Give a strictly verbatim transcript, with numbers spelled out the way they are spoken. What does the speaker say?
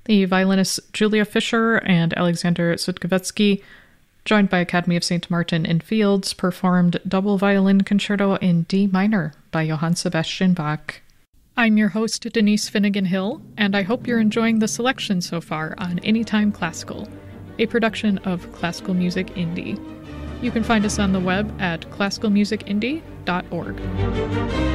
The violinists Julia Fischer and Alexander Sudkovetsky, joined by Academy of Saint Martin in Fields, performed Double Violin Concerto in D minor by Johann Sebastian Bach. I'm your host, Denise Finnegan Hill, and I hope you're enjoying the selection so far on Anytime Classical, a production of Classical Music Indie. You can find us on the web at classical music indie dot org.